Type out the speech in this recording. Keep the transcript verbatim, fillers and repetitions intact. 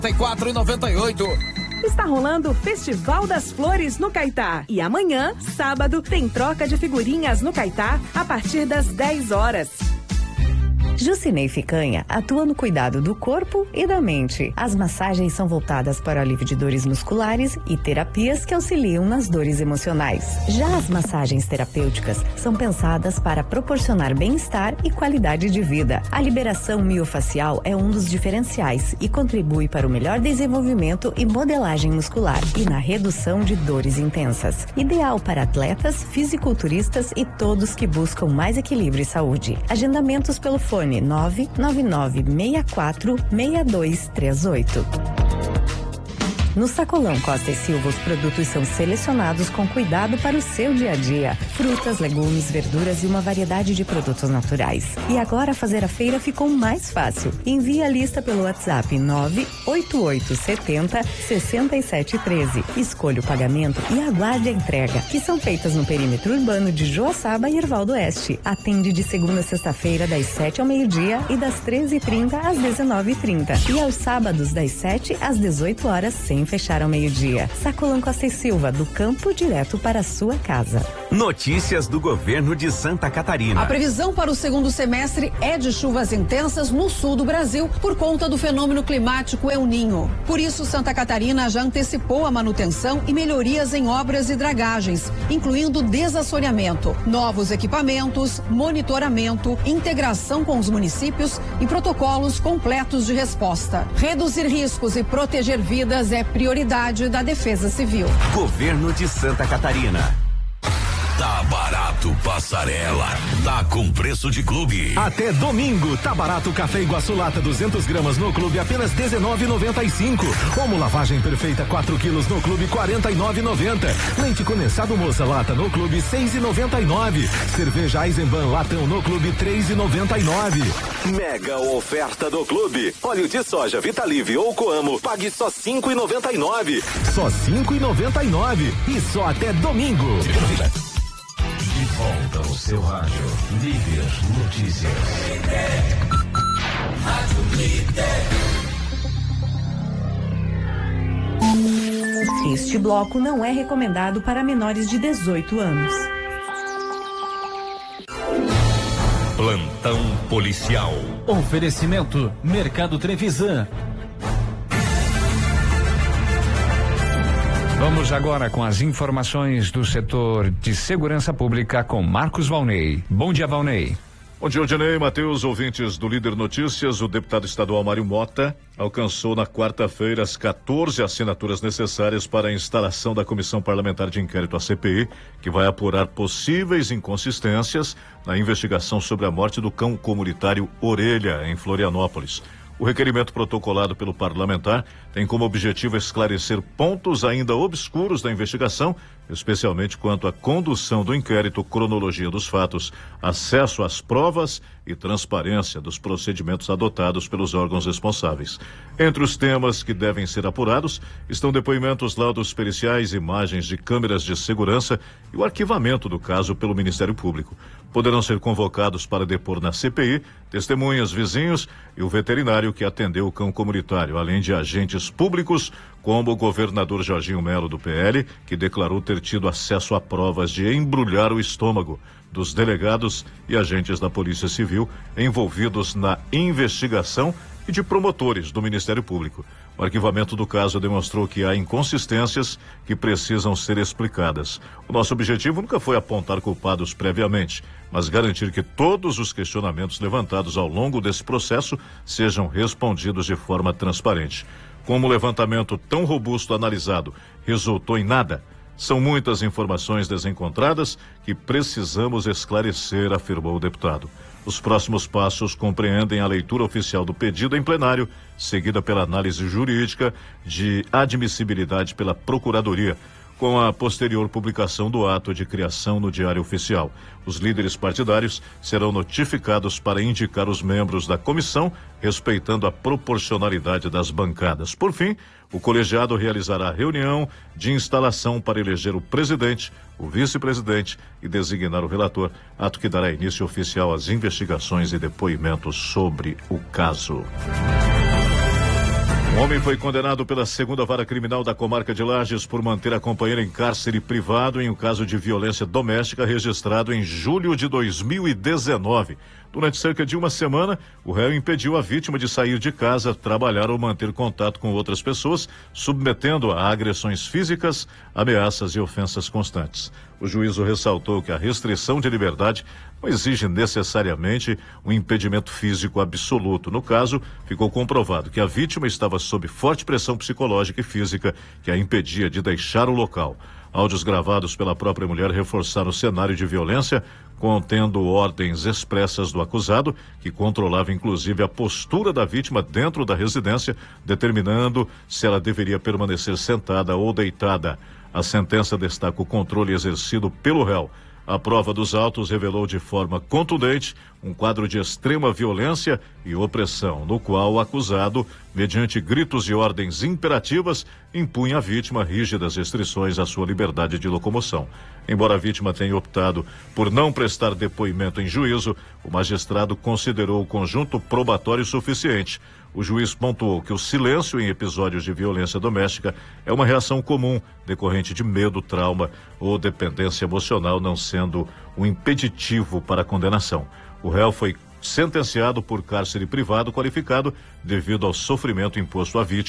e quatro e noventa e oito. Está rolando o Festival das Flores no Caetá. E amanhã, sábado, tem troca de figurinhas no Caetá a partir das dez horas. Jucinei Ficanha atua no cuidado do corpo e da mente. As massagens são voltadas para o alívio de dores musculares e terapias que auxiliam nas dores emocionais. Já as massagens terapêuticas são pensadas para proporcionar bem-estar e qualidade de vida. A liberação miofacial é um dos diferenciais e contribui para o melhor desenvolvimento e modelagem muscular e na redução de dores intensas. Ideal para atletas, fisiculturistas e todos que buscam mais equilíbrio e saúde. Agendamentos pelo fone nove nove nove seis quatro seis dois três oito. No Sacolão Costa e Silva, os produtos são selecionados com cuidado para o seu dia a dia. Frutas, legumes, verduras e uma variedade de produtos naturais. E agora fazer a feira ficou mais fácil. Envie a lista pelo WhatsApp nove oito oito sete zero seis sete um três. Escolha o pagamento e aguarde a entrega, que são feitas no perímetro urbano de Joaçaba e Erval do Oeste. Atende de segunda a sexta-feira, das sete ao meio-dia e das treze e trinta às dezenove e trinta. E aos sábados, das sete às dezoito horas, sem fechar ao meio-dia. Sacolão Costa e Silva, do campo direto para a sua casa. Notícias do governo de Santa Catarina. A previsão para o segundo semestre é de chuvas intensas no sul do Brasil por conta do fenômeno climático El Ninho. Por isso, Santa Catarina já antecipou a manutenção e melhorias em obras e dragagens, incluindo desassoreamento, novos equipamentos, monitoramento, integração com os municípios e protocolos completos de resposta. Reduzir riscos e proteger vidas é prioridade da Defesa Civil. Governo de Santa Catarina. Tá barato, passarela. Tá com preço de clube. Até domingo, tá barato café Iguaçu lata duzentas gramas no clube apenas dezenove e noventa e cinco. Como lavagem perfeita quatro quilos no clube quarenta e nove e noventa. Leite condensado moça lata no clube seis e noventa e nove. Cerveja Eisenbahn latão no clube três e noventa e nove. Mega oferta do clube. Óleo de soja Vitalive ou Coamo, pague só cinco e noventa e nove. Só cinco e noventa e nove e só até domingo. De volta ao seu rádio, Líder Notícias. Rádio Líder. Este bloco não é recomendado para menores de dezoito anos. Plantão policial. Oferecimento Mercado Trevisan. Vamos agora com as informações do setor de segurança pública com Marcos Valnei. Bom dia, Valnei. Bom dia, Odinei, Matheus, ouvintes do Líder Notícias. O deputado estadual Mário Mota alcançou na quarta-feira as quatorze assinaturas necessárias para a instalação da Comissão Parlamentar de Inquérito, a C P I, que vai apurar possíveis inconsistências na investigação sobre a morte do cão comunitário Orelha, em Florianópolis. O requerimento protocolado pelo parlamentar tem como objetivo esclarecer pontos ainda obscuros da investigação, especialmente quanto à condução do inquérito, cronologia dos fatos, acesso às provas e transparência dos procedimentos adotados pelos órgãos responsáveis. Entre os temas que devem ser apurados estão depoimentos, laudos periciais, imagens de câmeras de segurança e o arquivamento do caso pelo Ministério Público. Poderão ser convocados para depor na C P I testemunhas, vizinhos e o veterinário que atendeu o cão comunitário, além de agentes públicos, como o governador Jorginho Melo, do P L, que declarou ter tido acesso a provas de embrulhar o estômago dos delegados e agentes da Polícia Civil envolvidos na investigação e de promotores do Ministério Público. O arquivamento do caso demonstrou que há inconsistências que precisam ser explicadas. O nosso objetivo nunca foi apontar culpados previamente, mas garantir que todos os questionamentos levantados ao longo desse processo sejam respondidos de forma transparente. Como o levantamento tão robusto analisado resultou em nada, são muitas informações desencontradas que precisamos esclarecer, afirmou o deputado. Os próximos passos compreendem a leitura oficial do pedido em plenário, seguida pela análise jurídica de admissibilidade pela Procuradoria, com a posterior publicação do ato de criação no Diário Oficial. Os líderes partidários serão notificados para indicar os membros da comissão, respeitando a proporcionalidade das bancadas. Por fim, o colegiado realizará a reunião de instalação para eleger o presidente, o vice-presidente e designar o relator, ato que dará início oficial às investigações e depoimentos sobre o caso. Um homem foi condenado pela segunda vara criminal da comarca de Lages por manter a companheira em cárcere privado em um caso de violência doméstica registrado em julho de dois mil e dezenove. Durante cerca de uma semana, o réu impediu a vítima de sair de casa, trabalhar ou manter contato com outras pessoas, submetendo-a a agressões físicas, ameaças e ofensas constantes. O juízo ressaltou que a restrição de liberdade não exige necessariamente um impedimento físico absoluto. No caso, ficou comprovado que a vítima estava sob forte pressão psicológica e física que a impedia de deixar o local. Áudios gravados pela própria mulher reforçaram o cenário de violência, contendo ordens expressas do acusado, que controlava inclusive a postura da vítima dentro da residência, determinando se ela deveria permanecer sentada ou deitada. A sentença destaca o controle exercido pelo réu. A prova dos autos revelou de forma contundente um quadro de extrema violência e opressão, no qual o acusado, mediante gritos e ordens imperativas, impunha à vítima rígidas restrições à sua liberdade de locomoção. Embora a vítima tenha optado por não prestar depoimento em juízo, o magistrado considerou o conjunto probatório suficiente. O juiz pontuou que o silêncio em episódios de violência doméstica é uma reação comum decorrente de medo, trauma ou dependência emocional, não sendo um impeditivo para a condenação. O réu foi sentenciado por cárcere privado qualificado devido ao sofrimento imposto à vítima